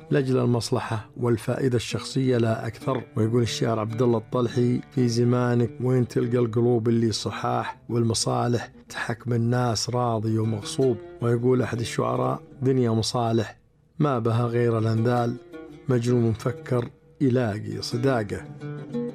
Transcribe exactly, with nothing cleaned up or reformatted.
لأجل المصلحة والفائدة الشخصية لا أكثر. ويقول الشاعر عبد الله الطلحي: في زمانك وين تلقى القلوب اللي صحاح، والمصالح تحكم الناس راضي ومغصوب. ويقول أحد الشعراء: دنيا مصالح ما بها غير الأنذال، مجنون مفكر يلاقي صداقه.